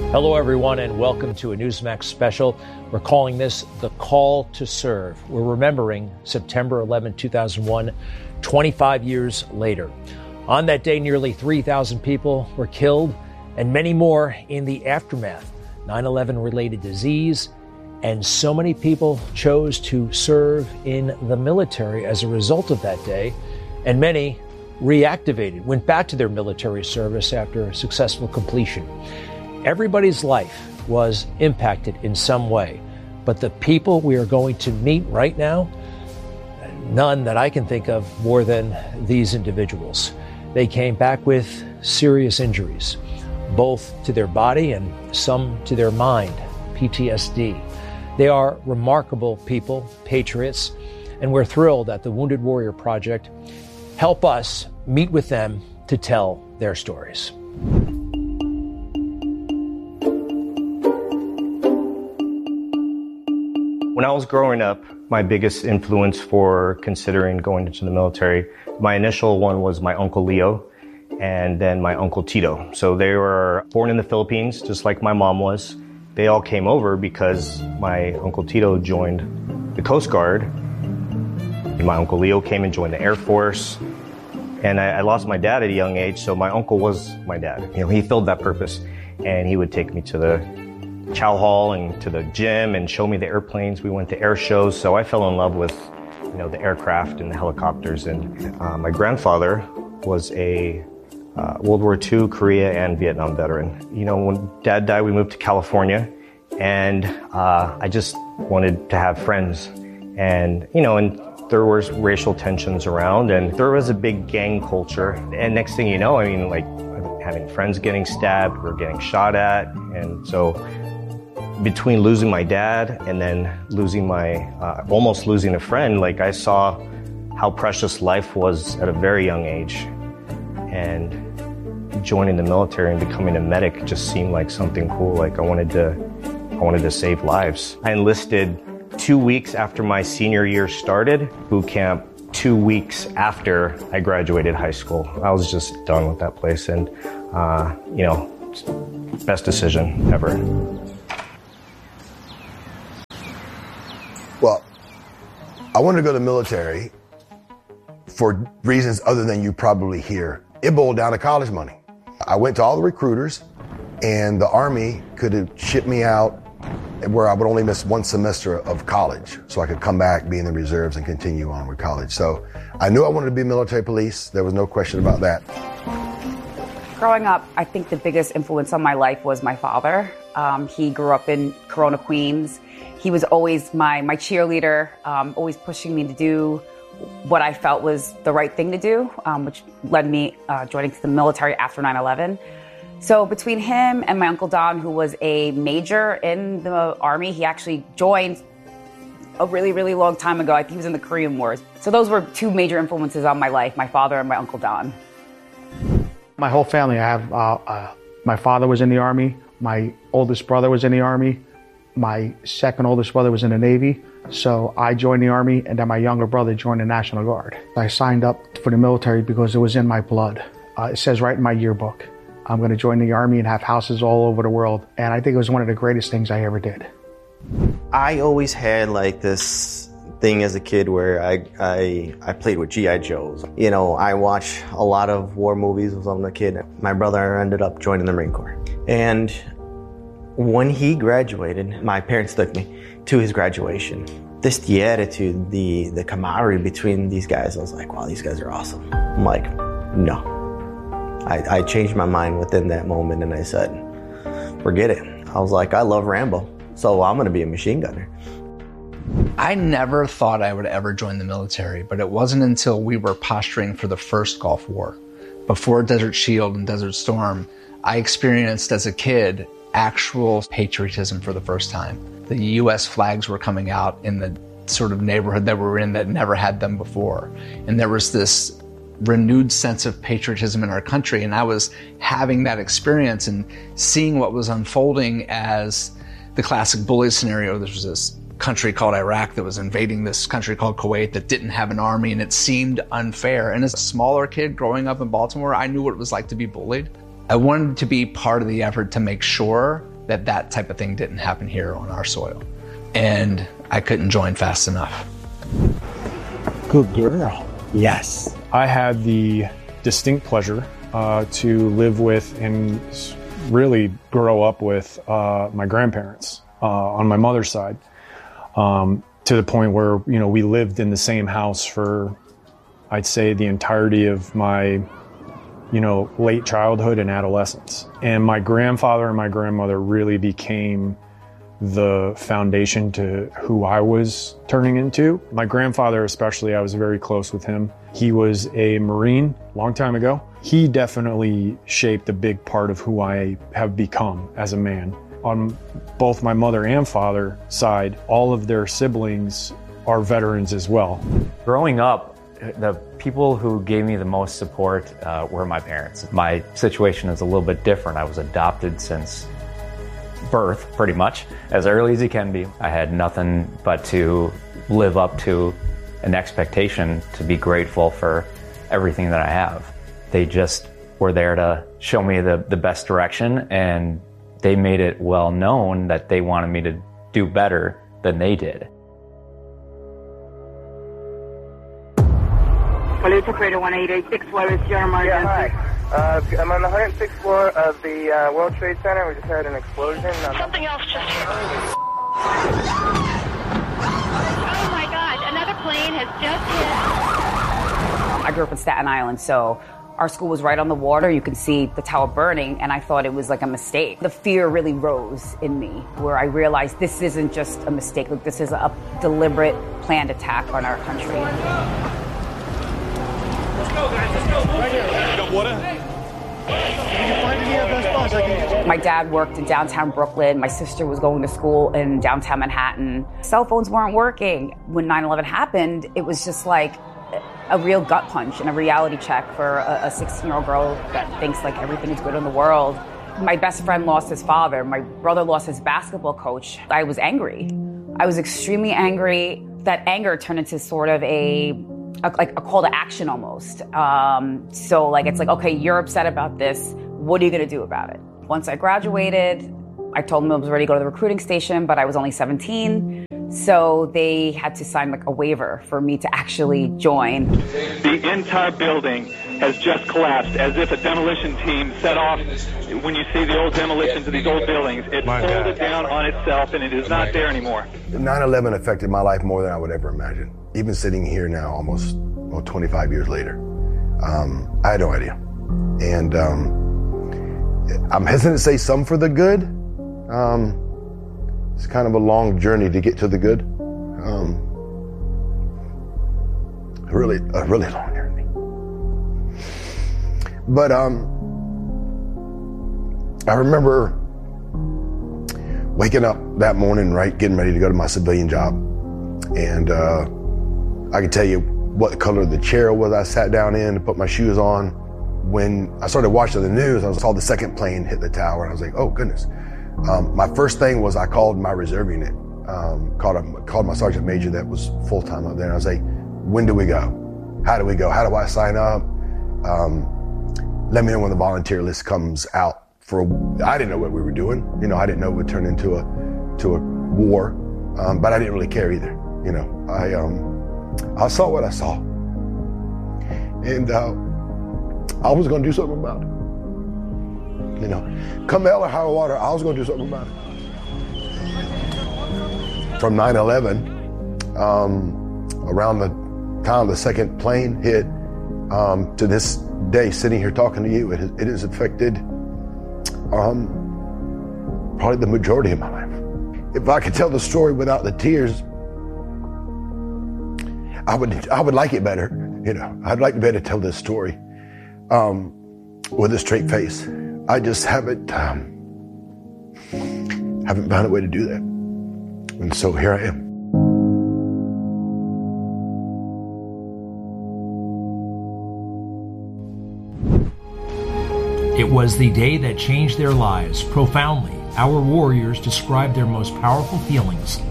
Hello, everyone, and welcome to a Newsmax special. We're calling this The Call to Serve. We're remembering September 11, 2001, 25 years later. On that day, nearly 3,000 people were killed and many more in the aftermath. 9/11 related disease, and so many people chose to serve in the military as a result of that day, and many reactivated, went back to their military service after successful completion. Everybody's life was impacted in some way, but the people we are going to meet right now, none that I can think of more than these individuals. They came back with serious injuries, both to their body and some to their mind, PTSD. They are remarkable people, patriots, and we're thrilled that the Wounded Warrior Project help us meet with them to tell their stories. When I was growing up, my biggest influence for considering going into the military, my initial one was my Uncle Leo and then my Uncle Tito. So they were born in the Philippines, just like my mom was. They all came over because my Uncle Tito joined the Coast Guard. My Uncle Leo came and joined the Air Force. And I lost my dad at a young age, so my uncle was my dad. You know, he filled that purpose. And he would take me to the chow hall and to the gym and show me the airplanes. We went to air shows, so I fell in love with, the aircraft and the helicopters. And my grandfather was a World War II, Korea, and Vietnam veteran. When Dad died, we moved to California, and I just wanted to have friends. And there was racial tensions around, and there was a big gang culture. And next thing you know, having friends getting stabbed or getting shot at, and so between losing my dad and then losing almost losing a friend, I saw how precious life was at a very young age. And joining the military and becoming a medic just seemed like something cool. I wanted to save lives. I enlisted 2 weeks after my senior year started, boot camp 2 weeks after I graduated high school. I was just done with that place, and best decision ever. Well, I wanted to go to the military for reasons other than you probably hear. It boiled down to college money. I went to all the recruiters, and the Army could have shipped me out where I would only miss one semester of college, so I could come back, be in the reserves, and continue on with college. So I knew I wanted to be military police. There was no question about that. Growing up, I think the biggest influence on my life was my father. He grew up in Corona, Queens. He was always my cheerleader, always pushing me to do what I felt was the right thing to do, which led me joining the military after 9/11. So between him and my Uncle Don, who was a major in the Army, he actually joined a really, really long time ago. I think he was in the Korean Wars. So those were two major influences on my life, my father and my Uncle Don. My whole family, I have, my father was in the Army, my oldest brother was in the Army, my second oldest brother was in the Navy, so I joined the Army, and then my younger brother joined the National Guard. I signed up for the military because it was in my blood. It says right in my yearbook, I'm going to join the Army and have houses all over the world, and I think it was one of the greatest things I ever did. I always had this thing as a kid where I played with G.I. Joes. I watched a lot of war movies when I was a kid. My brother ended up joining the Marine Corps. And when he graduated, my parents took me to his graduation. The attitude, the camaraderie between these guys, I was like, wow, these guys are awesome. I'm like, no. I changed my mind within that moment, and I said, forget it. I was like, I love Rambo, so I'm going to be a machine gunner. I never thought I would ever join the military, but it wasn't until we were posturing for the first Gulf War. Before Desert Shield and Desert Storm, I experienced as a kid actual patriotism for the first time. The U.S. flags were coming out in the sort of neighborhood that we were in that never had them before. And there was this renewed sense of patriotism in our country. And I was having that experience and seeing what was unfolding as the classic bully scenario. There was this country called Iraq that was invading this country called Kuwait that didn't have an army, and it seemed unfair. And as a smaller kid growing up in Baltimore, I knew what it was like to be bullied. I wanted to be part of the effort to make sure that type of thing didn't happen here on our soil. And I couldn't join fast enough. Good girl. Yes. I had the distinct pleasure to live with and really grow up with my grandparents on my mother's side, to the point where, you know, we lived in the same house for, I'd say, the entirety of my, you know, late childhood and adolescence. And my grandfather and my grandmother really became the foundation to who I was turning into. My grandfather especially, I was very close with him. He was a Marine a long time ago. He definitely shaped a big part of who I have become as a man. On both my mother and father side, all of their siblings are veterans as well. Growing up, the people who gave me the most support were my parents. My situation is a little bit different. I was adopted since birth, pretty much, as early as you can be. I had nothing but to live up to an expectation to be grateful for everything that I have. They just were there to show me the best direction, and they made it well known that they wanted me to do better than they did. Police operator 1886, where is your emergency? Yeah, hi. I'm on the 106th floor of the World Trade Center. We just had an explosion. Something else just hit. Oh my God, another plane has just hit. I grew up in Staten Island, so our school was right on the water. You could see the tower burning, and I thought it was like a mistake. The fear really rose in me, where I realized this isn't just a mistake. Like, this is a deliberate, planned attack on our country. Let's go, guys. Let's go. Right here. You got water? My dad worked in downtown Brooklyn. My sister was going to school in downtown Manhattan. Cell phones weren't working. When 9/11 happened, it was just like a real gut punch and a reality check for a 16-year-old girl that thinks like everything is good in the world. My best friend lost his father. My brother lost his basketball coach. I was angry. I was extremely angry. That anger turned into sort of a call to action almost. So like, it's like, okay, you're upset about this. What are you going to do about it? Once I graduated, I told them I was ready to go to the recruiting station, but I was only 17. So they had to sign like a waiver for me to actually join. The entire building has just collapsed, as if a demolition team set off. When you see the old demolitions of these old buildings, it folded down on itself, and it is not there anymore. 9/11 affected my life more than I would ever imagine. Even sitting here now, almost 25 years later, I had no idea. And I'm hesitant to say some for the good. It's kind of a long journey to get to the good. A really long journey. But I remember waking up that morning, right, getting ready to go to my civilian job. And I can tell you what color the chair was I sat down in to put my shoes on. When I started watching the news, I saw the second plane hit the tower, and I was like, oh, goodness. My first thing was I called my reserve unit, called my sergeant major that was full-time up there, and I was like, when do we go? How do we go? How do I sign up? Let me know when the volunteer list comes out. I didn't know what we were doing. You know, I didn't know it would turn into a war, but I didn't really care either. You know, I saw what I saw, and I was going to do something about it. You know, come hell or high water, I was going to do something about it. From 9/11, around the time the second plane hit, to this day, sitting here talking to you, it has affected probably the majority of my life. If I could tell the story without the tears, I would like it better. You know, I'd like better to tell this story with a straight face. I just haven't found a way to do that. And so here I am. It was the day that changed their lives profoundly. Our warriors described their most powerful feelings